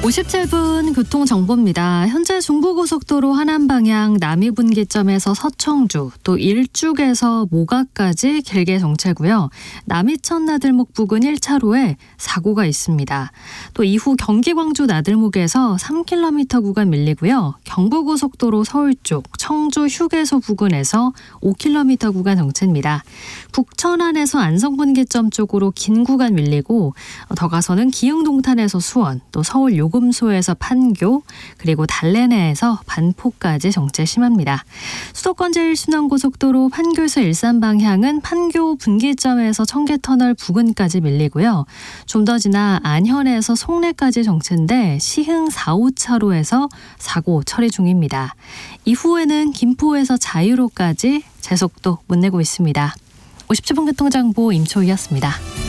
57분 교통정보입니다. 현재 중부고속도로 하남 방향 남이분기점에서 서청주, 또 일죽에서 모가까지 길게 정체고요. 남이천 나들목 부근 1차로에 사고가 있습니다. 또 이후 경기 광주 나들목에서 3km 구간 밀리고요. 경부고속도로 서울 쪽 청주 휴게소 부근에서 5km 구간 정체입니다. 북천안에서 안성분기점 쪽으로 긴 구간 밀리고 더 가서는 기흥동탄에서 수원, 또 서울 요금소에서 판교, 그리고 달래내에서 반포까지 정체 심합니다. 수도권 제1순환고속도로 판교에서 일산 방향은 판교 분기점에서 청계터널 부근까지 밀리고요. 좀 더 지나 안현에서 송내까지 정체인데 시흥 4, 5차로에서 사고 처리 중입니다. 이후에는 김포에서 자유로까지 제속도 못 내고 있습니다. 57분 교통정보 임초희였습니다.